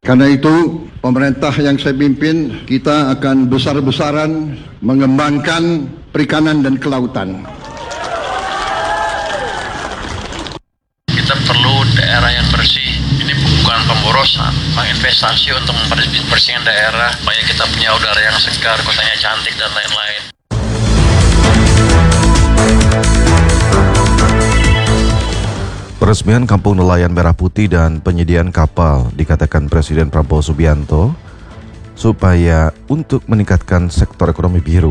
Karena itu, pemerintah yang saya pimpin, kita akan besar-besaran mengembangkan perikanan dan kelautan. Kita perlu daerah yang bersih. Ini bukan pemborosan, investasi untuk membersihkan daerah, supaya kita punya udara yang segar, kotanya cantik dan lain-lain. Peresmian Kampung Nelayan Merah Putih dan penyediaan kapal dikatakan Presiden Prabowo Subianto supaya untuk meningkatkan sektor ekonomi biru.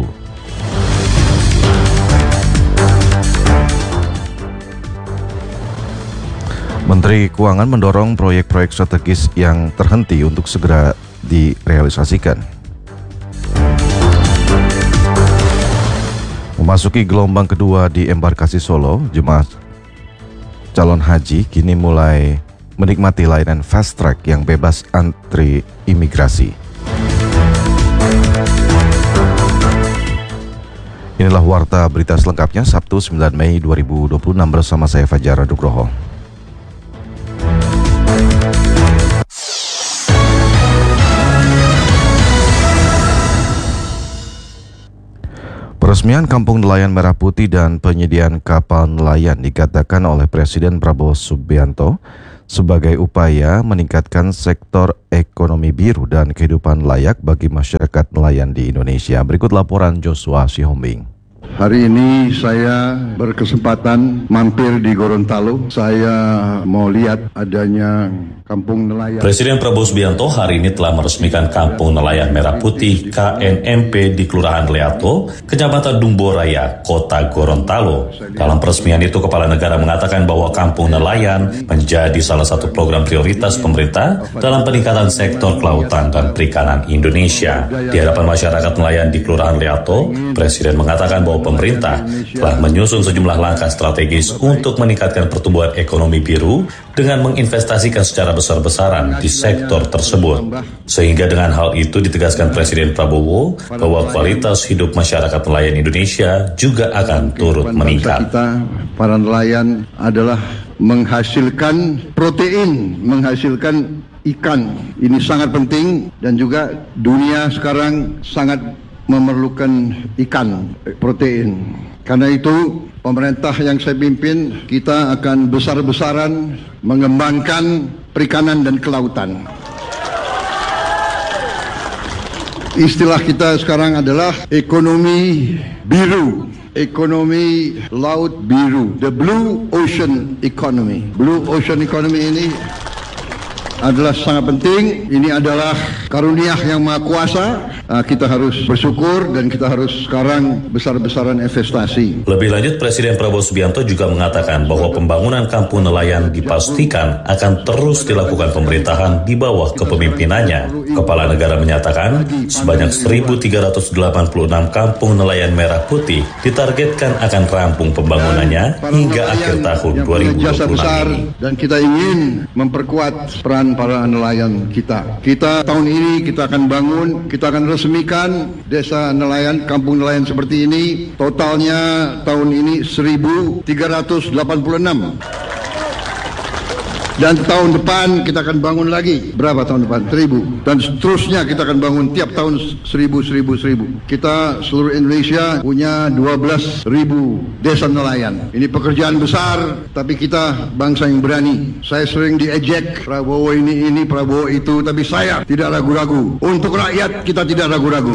Menteri Keuangan mendorong proyek-proyek strategis yang terhenti untuk segera direalisasikan. Memasuki gelombang kedua di embarkasi Solo, jemaah calon haji kini mulai menikmati layanan fast track yang bebas antri imigrasi. Inilah warta berita selengkapnya Sabtu 9 Mei 2026 bersama saya Fajar Nugroho. Peresmian Kampung Nelayan Merah Putih dan penyediaan kapal nelayan dikatakan oleh Presiden Prabowo Subianto sebagai upaya meningkatkan sektor ekonomi biru dan kehidupan layak bagi masyarakat nelayan di Indonesia. Berikut laporan Joshua Sihombing. Hari ini saya berkesempatan mampir di Gorontalo. Saya mau lihat adanya Kampung Nelayan. Presiden Prabowo Subianto hari ini telah meresmikan Kampung Nelayan Merah Putih KNMP di Kelurahan Leato, Kecamatan Dumboraya, Kota Gorontalo. Dalam peresmian itu, Kepala Negara mengatakan bahwa Kampung Nelayan menjadi salah satu program prioritas pemerintah dalam peningkatan sektor kelautan dan perikanan Indonesia. Di hadapan masyarakat nelayan di Kelurahan Leato, Presiden mengatakan bahwa pemerintah telah menyusun sejumlah langkah strategis untuk meningkatkan pertumbuhan ekonomi biru dengan menginvestasikan secara besar-besaran di sektor tersebut. Sehingga dengan hal itu ditegaskan Presiden Prabowo bahwa kualitas hidup masyarakat nelayan Indonesia juga akan turut meningkat. Kita, para nelayan, adalah menghasilkan protein, menghasilkan ikan. Ini sangat penting dan juga dunia sekarang sangat memerlukan ikan, protein. Karena itu, pemerintah yang saya pimpin, kita akan besar-besaran mengembangkan perikanan dan kelautan. Istilah kita sekarang adalah ekonomi biru, ekonomi laut biru, the blue ocean economy. Blue ocean economy ini adalah sangat penting. Ini adalah karunia yang maha kuasa. Kita harus bersyukur dan kita harus sekarang besar-besaran investasi. Lebih lanjut, Presiden Prabowo Subianto juga mengatakan bahwa pembangunan kampung nelayan dipastikan akan terus dilakukan pemerintahan di bawah kepemimpinannya. Kepala Negara menyatakan sebanyak 1.386 kampung nelayan merah putih ditargetkan akan rampung pembangunannya hingga akhir tahun 2026 ini. Dan kita ingin memperkuat peran para nelayan kita. Kita tahun ini kita akan bangun, kita akan resmikan desa nelayan, kampung nelayan seperti ini. Totalnya tahun ini 1.386. Dan tahun depan kita akan bangun lagi. Berapa tahun depan? 1.000. Dan seterusnya kita akan bangun tiap tahun 1.000. Kita seluruh Indonesia punya 12.000 desa nelayan. Ini pekerjaan besar, tapi kita bangsa yang berani. Saya sering diejek, Prabowo ini, Prabowo itu, tapi saya tidak ragu-ragu. Untuk rakyat kita tidak ragu-ragu.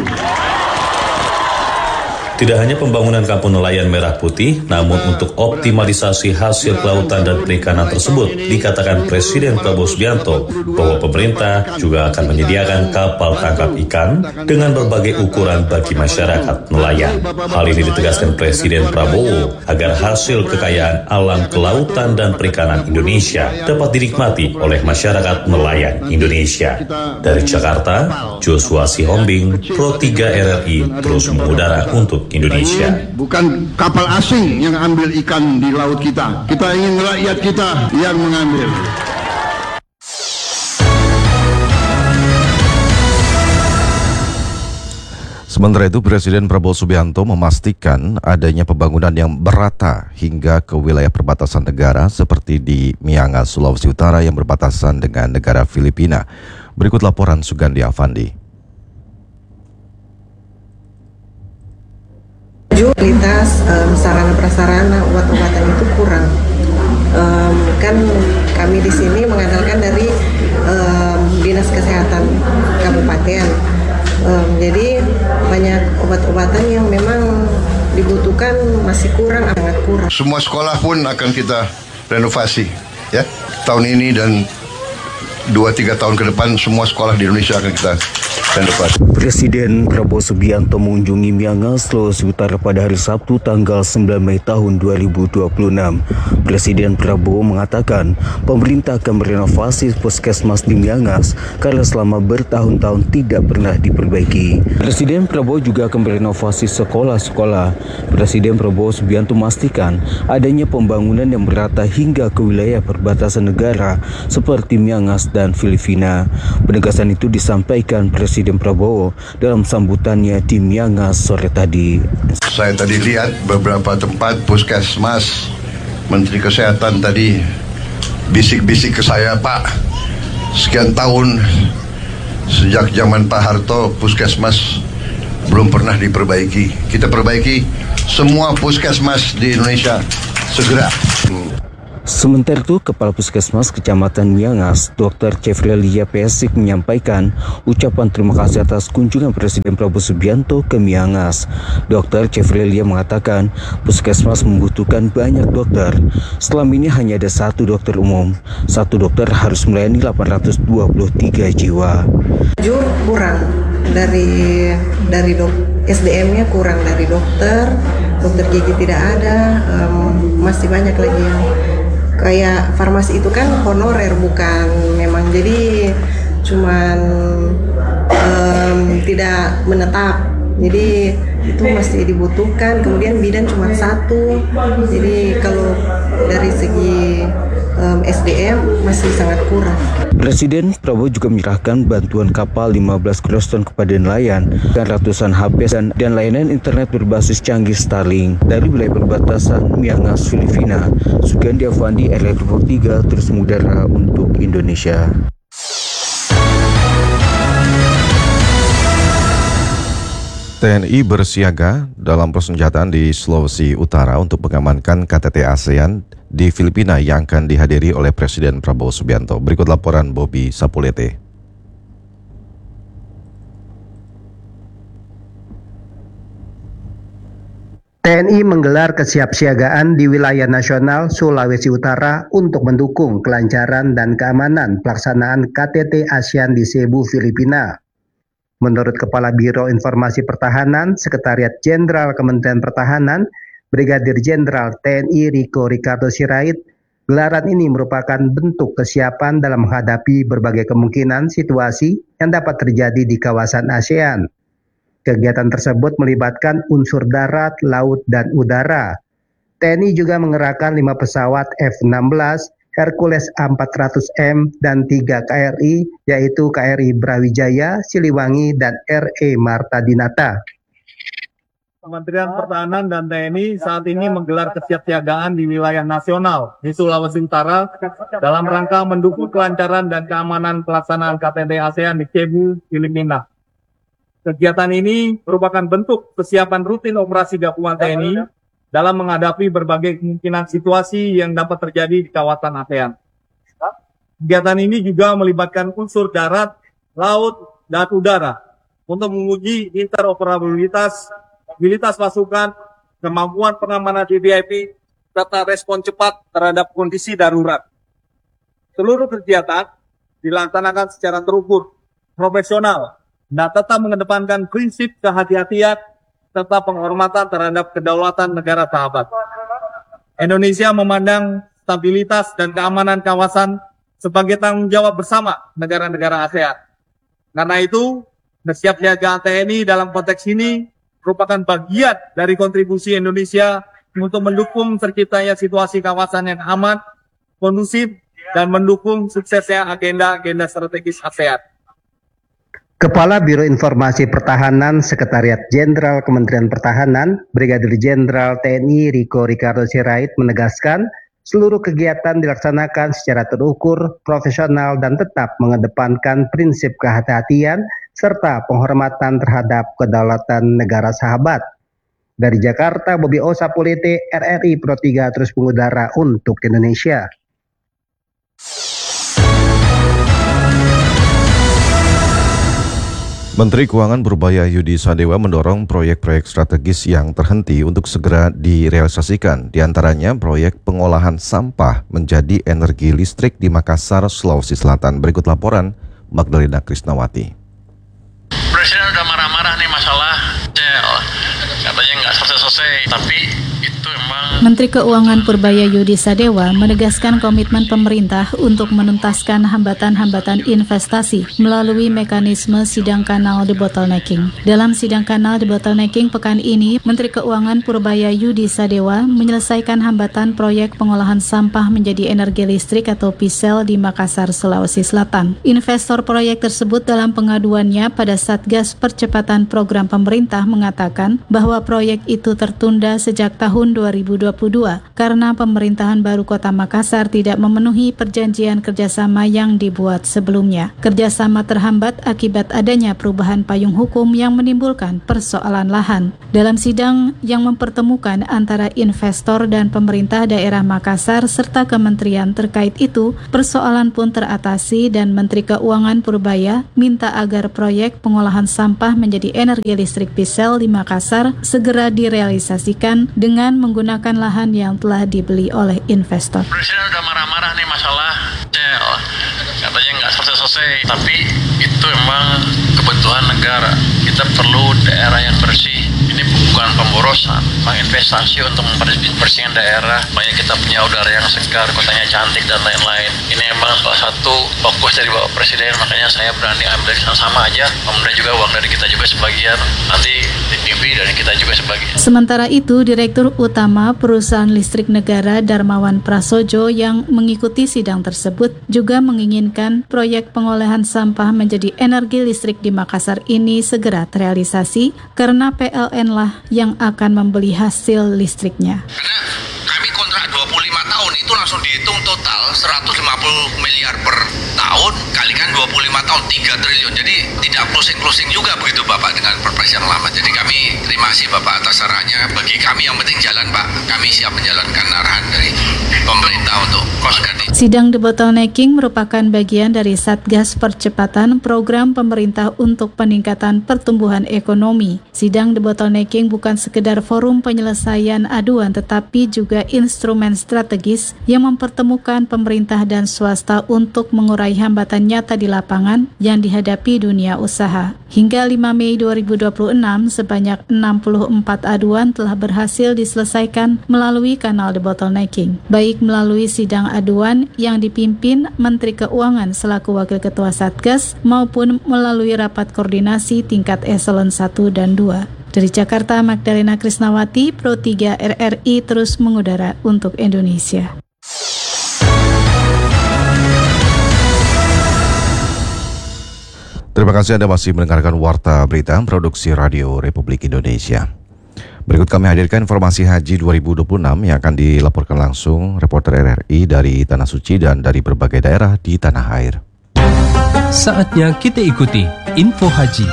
Tidak hanya pembangunan kampung nelayan merah putih, namun untuk optimalisasi hasil kelautan dan perikanan tersebut, dikatakan Presiden Prabowo Subianto bahwa pemerintah juga akan menyediakan kapal tangkap ikan dengan berbagai ukuran bagi masyarakat nelayan. Hal ini ditegaskan Presiden Prabowo agar hasil kekayaan alam kelautan dan perikanan Indonesia dapat dinikmati oleh masyarakat nelayan Indonesia. Dari Jakarta, Joshua Sihombing, Pro 3 RRI terus mengudara untuk Indonesia. Bukan kapal asing yang ambil ikan di laut kita. Kita ingin rakyat kita yang mengambil. Sementara itu, Presiden Prabowo Subianto memastikan adanya pembangunan yang merata hingga ke wilayah perbatasan negara seperti di Miangas, Sulawesi Utara yang berbatasan dengan negara Filipina. Berikut laporan Sugandi Afandi. Kualitas sarana prasarana obat-obatan itu kurang. Kan kami di sini mengandalkan dari Dinas Kesehatan Kabupaten. Jadi banyak obat-obatan yang memang dibutuhkan masih kurang, sangat kurang. Semua sekolah pun akan kita renovasi, ya. Tahun ini dan 2-3 tahun ke depan semua sekolah di Indonesia akan kita renovasi. Presiden Prabowo Subianto mengunjungi Miangas, Sulawesi Utara pada hari Sabtu tanggal 9 Mei tahun 2026. Presiden Prabowo mengatakan pemerintah akan merenovasi puskesmas di Miangas karena selama bertahun-tahun tidak pernah diperbaiki. Presiden Prabowo juga akan merenovasi sekolah-sekolah. Presiden Prabowo Subianto memastikan adanya pembangunan yang merata hingga ke wilayah perbatasan negara seperti Miangas dan Filipina. Penegasan itu disampaikan Presiden Prabowo dalam sambutannya di Miangas sore tadi. Saya tadi lihat beberapa tempat puskesmas, Menteri Kesehatan tadi bisik-bisik ke saya, Pak, sekian tahun sejak zaman Pak Harto puskesmas belum pernah diperbaiki. Kita perbaiki semua puskesmas di Indonesia segera. Sementara itu, Kepala Puskesmas Kecamatan Miangas, Dr. Cefrelia Pesik menyampaikan ucapan terima kasih atas kunjungan Presiden Prabowo Subianto ke Miangas. Dr. Cefrelia mengatakan Puskesmas membutuhkan banyak dokter. Selama ini hanya ada 1 dokter umum. 1 dokter harus melayani 823 jiwa. Jujur kurang dari SDM-nya kurang, dari dokter gigi tidak ada, masih banyak lagi yang kayak farmasi itu kan honorer, bukan memang, jadi cuman tidak menetap, jadi itu masih dibutuhkan. Kemudian bidan cuma 1, jadi kalau dari segi SDM masih sangat kurang. Presiden Prabowo juga menyerahkan bantuan kapal 15 Croston kepada nelayan dan ratusan HP dan layanan internet berbasis canggih Starlink dari wilayah perbatasan Miangas, Filipina. Sugandi Afandi, RRI 3, terus mengudara untuk Indonesia. TNI bersiaga dalam persenjataan di Sulawesi Utara untuk mengamankan KTT ASEAN di Filipina yang akan dihadiri oleh Presiden Prabowo Subianto. Berikut laporan Bobby Sapulete. TNI menggelar kesiapsiagaan di wilayah nasional Sulawesi Utara untuk mendukung kelancaran dan keamanan pelaksanaan KTT ASEAN di Cebu, Filipina. Menurut Kepala Biro Informasi Pertahanan, Sekretariat Jenderal Kementerian Pertahanan, Brigadir Jenderal TNI Riko Ricardo Sirait, gelaran ini merupakan bentuk kesiapan dalam menghadapi berbagai kemungkinan situasi yang dapat terjadi di kawasan ASEAN. Kegiatan tersebut melibatkan unsur darat, laut, dan udara. TNI juga mengerahkan 5 pesawat F-16, Hercules A400M, dan 3 KRI, yaitu KRI Brawijaya, Siliwangi, dan RE Marta Dinata. Kementerian Pertahanan dan TNI saat ini menggelar kesiapsiagaan di wilayah nasional di Sulawesi Utara dalam rangka mendukung kelancaran dan keamanan pelaksanaan KTT ASEAN di Cebu, Filipina. Kegiatan ini merupakan bentuk kesiapan rutin operasi gabungan TNI dalam menghadapi berbagai kemungkinan situasi yang dapat terjadi di kawasan ASEAN. Kegiatan ini juga melibatkan unsur darat, laut, dan udara untuk menguji interoperabilitas, mobilitas pasukan, kemampuan pengamanan VVIP, serta respon cepat terhadap kondisi darurat. Seluruh kegiatan dilaksanakan secara terukur, profesional, dan tetap mengedepankan prinsip kehati-hatian serta penghormatan terhadap kedaulatan negara sahabat. Indonesia memandang stabilitas dan keamanan kawasan sebagai tanggung jawab bersama negara-negara ASEAN. Karena itu, kesiapsiagaan TNI dalam konteks ini merupakan bagian dari kontribusi Indonesia untuk mendukung terciptanya situasi kawasan yang aman, kondusif, dan mendukung suksesnya agenda-agenda strategis ASEAN. Kepala Biro Informasi Pertahanan Sekretariat Jenderal Kementerian Pertahanan, Brigadir Jenderal TNI Riko Ricardo Sirait menegaskan Seluruh kegiatan dilaksanakan secara terukur, profesional, dan tetap mengedepankan prinsip kehati-hatian serta penghormatan terhadap kedaulatan negara sahabat. Dari Jakarta, Bobi Osapulete, RRI Pro 3 terus mengudara untuk Indonesia. Menteri Keuangan Purbaya Yudi Sadewa mendorong proyek-proyek strategis yang terhenti untuk segera direalisasikan, diantaranya proyek pengolahan sampah menjadi energi listrik di Makassar, Sulawesi Selatan. Berikut laporan Magdalena Krisnawati. Presiden udah marah-marah nih masalah CL, katanya nggak selesai-selesai, tapi itu emang... Menteri Keuangan Purbaya Yudi Sadewa menegaskan komitmen pemerintah untuk menuntaskan hambatan-hambatan investasi melalui mekanisme sidang kanal debottlenecking. Dalam sidang kanal debottlenecking pekan ini, Menteri Keuangan Purbaya Yudi Sadewa menyelesaikan hambatan proyek pengolahan sampah menjadi energi listrik atau PISEL di Makassar, Sulawesi Selatan. Investor proyek tersebut dalam pengaduannya pada Satgas Percepatan Program Pemerintah mengatakan bahwa proyek itu tertunda sejak tahun 2022 karena pemerintahan baru Kota Makassar tidak memenuhi perjanjian kerjasama yang dibuat sebelumnya. Kerjasama terhambat akibat adanya perubahan payung hukum yang menimbulkan persoalan lahan. Dalam sidang yang mempertemukan antara investor dan pemerintah daerah Makassar serta kementerian terkait itu, persoalan pun teratasi dan Menteri Keuangan Purbaya minta agar proyek pengolahan sampah menjadi energi listrik PISEL di Makassar segera direalisasikan dengan menggunakan lahan yang telah dibeli oleh investor. Presiden udah marah-marah nih masalah CL, katanya nggak selesai-selesai, tapi itu emang kebutuhan negara. Kita perlu daerah yang bersih. Ini bukan pemborosan, memang investasi untuk membersihkan daerah, supaya kita punya udara yang segar, kotanya cantik dan lain-lain. Ini emang salah satu fokus dari Bapak Presiden, makanya saya berani ambil sama aja. Kemudian juga uang dari kita juga sebagian, nanti TV dari kita juga sebagian. Sementara itu, Direktur Utama Perusahaan Listrik Negara Darmawan Prasojo yang mengikuti sidang tersebut juga menginginkan proyek pengolahan sampah menjadi energi listrik di Makassar ini segera terrealisasi karena PLN lah yang akan membeli hasil listriknya. Karena kami kontrak 25 tahun itu langsung dihitung total 150 miliar per tahun kalikan 25 tahun 3 triliun. Jadi tidak closing juga begitu Bapak dengan perpres yang lama. Jadi kami terima kasih Bapak atas sarannya. Bagi kami yang penting jalan Pak. Kami siap menjalankan arahan dari pemerintah untuk mengganti. Sidang debottlenecking merupakan bagian dari Satgas Percepatan Program Pemerintah untuk Peningkatan Pertumbuhan Ekonomi. Sidang debottlenecking bukan sekedar forum penyelesaian aduan tetapi juga instrumen strategis yang mempertemukan pemerintah dan swasta untuk mengurai hambatan nyata di lapangan yang dihadapi dunia usaha. Hingga 5 Mei 2026, sebanyak 64 aduan telah berhasil diselesaikan melalui kanal debottlenecking, baik melalui sidang aduan yang dipimpin Menteri Keuangan selaku Wakil Ketua Satgas maupun melalui rapat koordinasi tingkat eselon 1 dan 2. Dari Jakarta, Magdalena Krisnawati, Pro 3 RRI terus mengudara untuk Indonesia. Terima kasih Anda masih mendengarkan Warta Berita Produksi Radio Republik Indonesia. Berikut kami hadirkan informasi Haji 2026 yang akan dilaporkan langsung reporter RRI dari Tanah Suci dan dari berbagai daerah di tanah air. Saatnya kita ikuti info haji.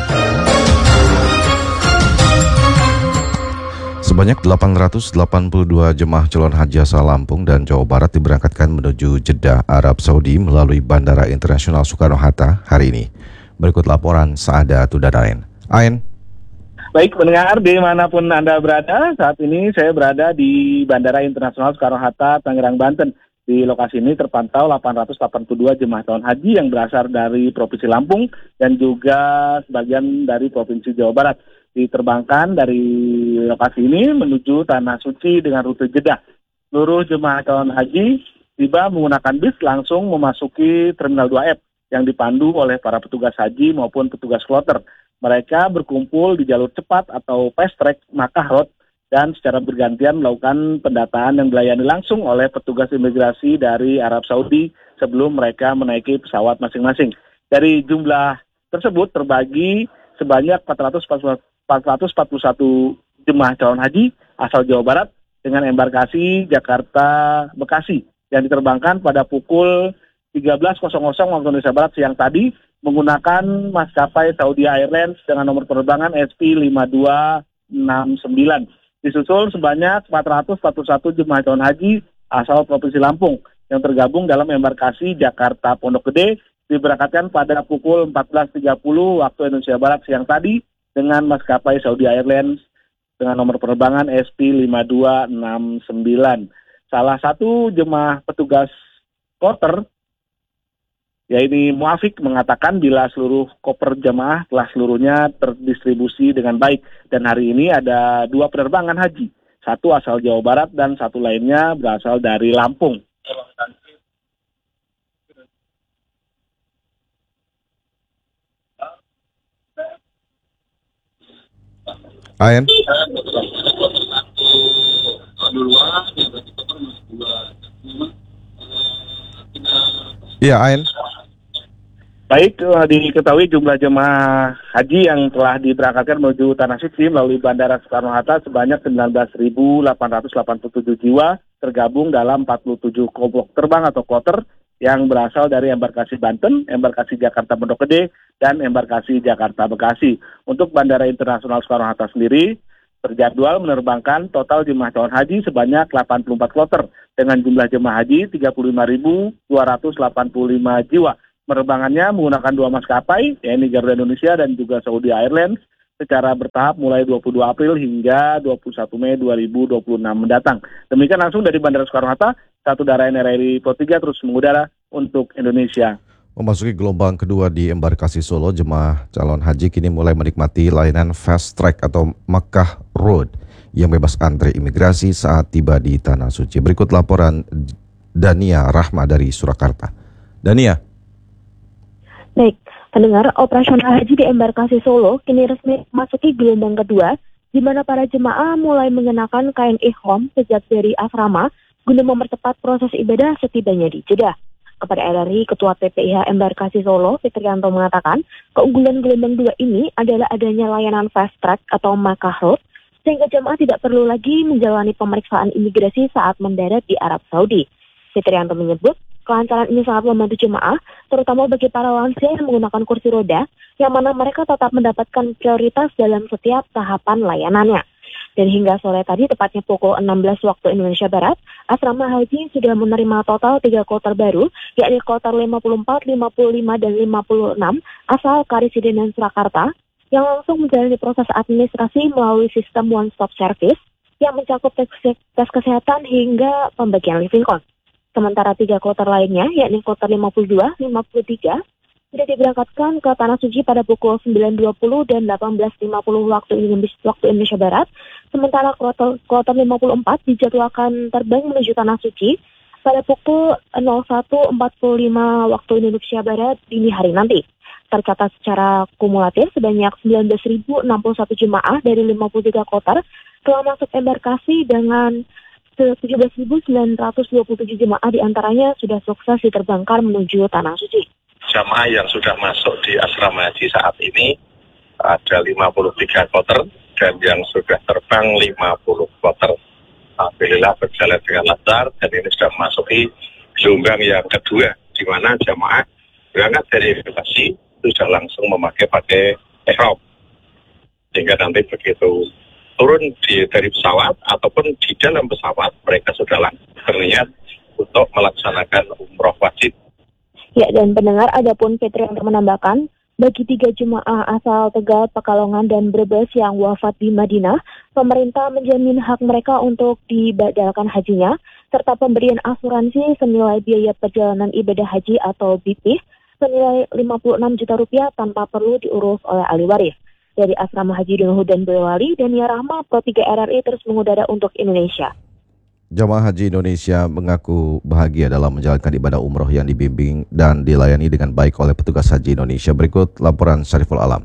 Sebanyak 882 jemaah calon haji asal Lampung dan Jawa Barat diberangkatkan menuju Jeddah, Arab Saudi melalui Bandara Internasional Soekarno-Hatta hari ini. Berikut laporan Saada Tudarain. Ain. Baik, pendengar dimanapun Anda berada, saat ini saya berada di Bandara Internasional Soekarno-Hatta, Tangerang, Banten. Di lokasi ini terpantau 882 jemaah calon haji yang berasal dari Provinsi Lampung dan juga sebagian dari Provinsi Jawa Barat. Diterbangkan dari lokasi ini menuju Tanah Suci dengan rute Jeddah. Seluruh jemaah calon haji tiba menggunakan bis langsung memasuki Terminal 2F yang dipandu oleh para petugas haji maupun petugas kloter. Mereka berkumpul di jalur cepat atau fast track Makkah Road dan secara bergantian melakukan pendataan yang dilayani langsung oleh petugas imigrasi dari Arab Saudi sebelum mereka menaiki pesawat masing-masing. Dari jumlah tersebut terbagi sebanyak 441 jemaah calon haji asal Jawa Barat dengan embarkasi Jakarta Bekasi yang diterbangkan pada pukul 13.00 waktu Indonesia Barat siang tadi menggunakan maskapai Saudi Airlines dengan nomor penerbangan SP5269. Disusul sebanyak 441 jemaah calon haji asal Provinsi Lampung yang tergabung dalam embarkasi Jakarta Pondok Gede diberangkatkan pada pukul 14.30 waktu Indonesia Barat siang tadi dengan maskapai Saudi Airlines dengan nomor penerbangan SP5269. Salah satu jemaah petugas kloter, yaitu Muafik, mengatakan bila seluruh koper jemaah telah seluruhnya terdistribusi dengan baik. Dan hari ini ada 2 penerbangan haji. Satu asal Jawa Barat dan satu lainnya berasal dari Lampung. Ayan. Iya, Ayan. Baik, diketahui jumlah jemaah haji yang telah diberangkatkan menuju Tanah Suci melalui Bandara Soekarno-Hatta sebanyak 19.887 jiwa, tergabung dalam 47 kelompok terbang atau kloter yang berasal dari embarkasi Banten, embarkasi Jakarta Pondok Gede, dan embarkasi Jakarta Bekasi. Untuk Bandara Internasional Soekarno-Hatta sendiri, terjadwal menerbangkan total jemaah calon haji sebanyak 84 kloter dengan jumlah jemaah haji 35.285 jiwa. Penerbangannya menggunakan 2 maskapai, yaitu Garuda Indonesia dan juga Saudi Airlines, secara bertahap mulai 22 April hingga 21 Mei 2026 mendatang. Demikian langsung dari Bandara Soekarno-Hatta, satu daerah NRI Pro 3 terus mengudara untuk Indonesia. Memasuki gelombang kedua di embarkasi Solo, jemaah calon haji kini mulai menikmati layanan Fast Track atau Makkah Road yang bebas antri imigrasi saat tiba di Tanah Suci. Berikut laporan Dania Rahma dari Surakarta. Dania. Baik, pendengar, operasional haji di embarkasi Solo kini resmi memasuki gelombang kedua, di mana para jemaah mulai mengenakan kain ihram sejak dari asrama guna mempercepat proses ibadah setibanya di Jeddah. Kepada RRI, Ketua PPIH Embarkasi Solo, Fitrianto mengatakan, keunggulan gelombang 2 ini adalah adanya layanan Fast Track atau Makkah Road, sehingga jemaah tidak perlu lagi menjalani pemeriksaan imigrasi saat mendarat di Arab Saudi. Fitrianto menyebut, kelancaran ini sangat membantu jemaah, terutama bagi para lansia yang menggunakan kursi roda, yang mana mereka tetap mendapatkan prioritas dalam setiap tahapan layanannya. Dan hingga sore tadi, tepatnya pukul 16 waktu Indonesia Barat, asrama haji sudah menerima total 3 kloter baru, yakni kloter 54, 55, dan 56 asal Karisidenan Surakarta, yang langsung menjalani proses administrasi melalui sistem One Stop Service yang mencakup tes kesehatan hingga pembagian living cost. Sementara 3 kloter lainnya, yakni kloter 52, 53, sudah diberangkatkan ke Tanah Suci pada pukul 9.20 dan 18.50 waktu Indonesia Barat. Sementara kloter 54 dijadwalkan terbang menuju Tanah Suci pada pukul 01.45 waktu Indonesia Barat dini hari nanti. Tercatat secara kumulatif sebanyak 19.061 jemaah dari 53 kloter telah masuk embarkasi dengan 17.927 jemaah diantaranya sudah sukses diterbangkan menuju Tanah Suci. Jamaah yang sudah masuk di asrama haji saat ini ada 53 kloter dan yang sudah terbang 50 kloter. Alhamdulillah berjalan dengan lancar dan ini sudah memasuki gelombang yang kedua di mana jamaah berangkat dari Bekasi sudah langsung pakai ihram. Sehingga nanti begitu turun dari pesawat ataupun di dalam pesawat mereka sudah langsung berniat untuk melaksanakan umroh wajib. Ya, dan pendengar, adapun Fitrianto menambahkan, bagi 3 jemaah asal Tegal, Pekalongan, dan Brebes yang wafat di Madinah, pemerintah menjamin hak mereka untuk dibadalkan hajinya, serta pemberian asuransi senilai biaya perjalanan ibadah haji atau BP senilai 56 juta rupiah tanpa perlu diurus oleh ahli waris. Dari Asrama Haji Donohu dan Boyolali, Dania Rahma, Pro 3 RRI terus mengudara untuk Indonesia. Jamaah Haji Indonesia mengaku bahagia dalam menjalankan ibadah umroh yang dibimbing dan dilayani dengan baik oleh petugas Haji Indonesia. Berikut laporan Syariful Alam.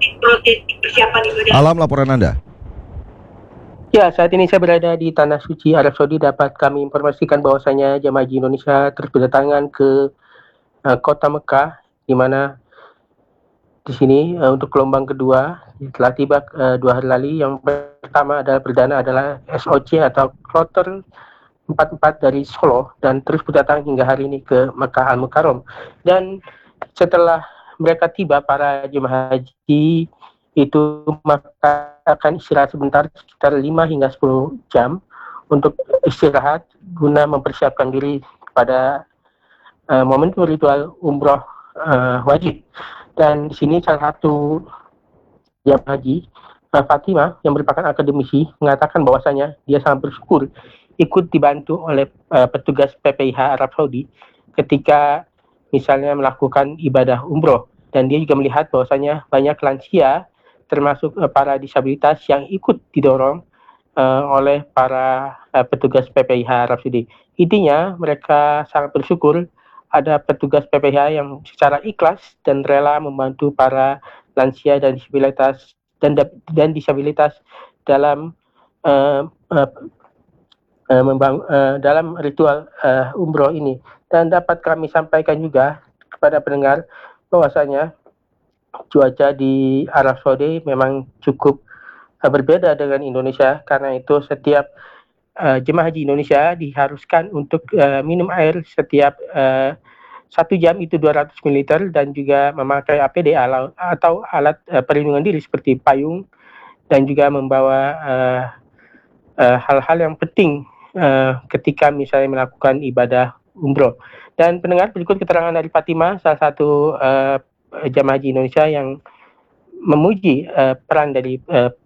Alam, laporan Anda. Ya, saat ini saya berada di Tanah Suci, Arab Saudi. Dapat kami informasikan bahwasanya jamaah Haji Indonesia terus berdatangan ke kota Mekah, di mana di sini untuk gelombang kedua telah tiba 2 hari lalu. Yang pertama adalah perdana adalah SOC atau kloter 44 dari Solo dan terus berdatang hingga hari ini ke Mekah Al-Mukarram. Dan setelah mereka tiba, para jemaah haji itu maka akan istirahat sebentar sekitar 5 hingga 10 jam untuk istirahat guna mempersiapkan diri pada momentum ritual umroh wajib. Dan di sini salah satu jemaah haji, Fatima, yang merupakan akademisi, mengatakan bahwasanya dia sangat bersyukur ikut dibantu oleh petugas PPIH Arab Saudi ketika misalnya melakukan ibadah umroh. Dan dia juga melihat bahwasanya banyak lansia termasuk para disabilitas yang ikut didorong oleh para petugas PPIH Arab Saudi. Intinya mereka sangat bersyukur ada petugas PPIH yang secara ikhlas dan rela membantu para lansia dan disabilitas dalam dalam ritual umroh ini. Dan dapat kami sampaikan juga kepada pendengar bahwasanya cuaca di Arab Saudi memang cukup berbeda dengan Indonesia. Karena itu setiap jemaah haji Indonesia diharuskan untuk minum air setiap 1 jam itu 200 ml dan juga memakai APD atau alat perlindungan diri seperti payung, dan juga membawa hal-hal yang penting ketika misalnya melakukan ibadah umroh. Dan pendengar, berikut keterangan dari Fatima, salah satu jemaah haji Indonesia yang memuji peran dari